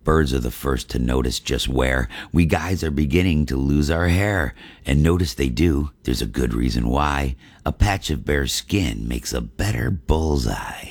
Birds are the first to notice just where we guys are beginning to lose our hair. And notice they do, there's a good reason why. A patch of bare skin makes a better bullseye.